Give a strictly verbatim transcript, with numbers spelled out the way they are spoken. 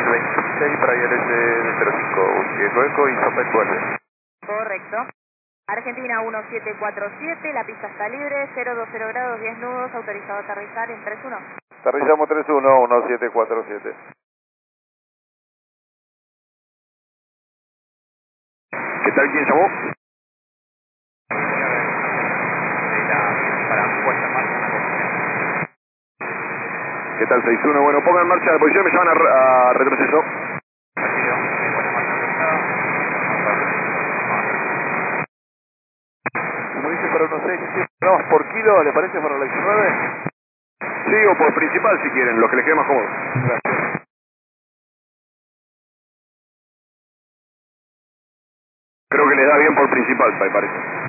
veintiséis para I L S de cero cinco, Eco Eco y Sopa Ecuador. Correcto. Argentina uno siete cuatro siete, la pista está libre, cero dos cero grados, diez nudos, autorizado a aterrizar en tres uno. Aterrizamos tres uno, uno siete cuatro siete. ¿Qué tal? ¿Quién llamó? Para puesta en marcha en la posición. ¿Qué tal? seis uno, bueno, pongan en marcha la posición, me llaman a, a retroceso. Recibido, puesta en marcha autorizada. Como dice para unos seis, vamos por kilo, ¿le parece para la diecinueve? Sí, o por principal si quieren, lo que les quede más cómodo. Gracias. Creo que les da bien por principal, me parece.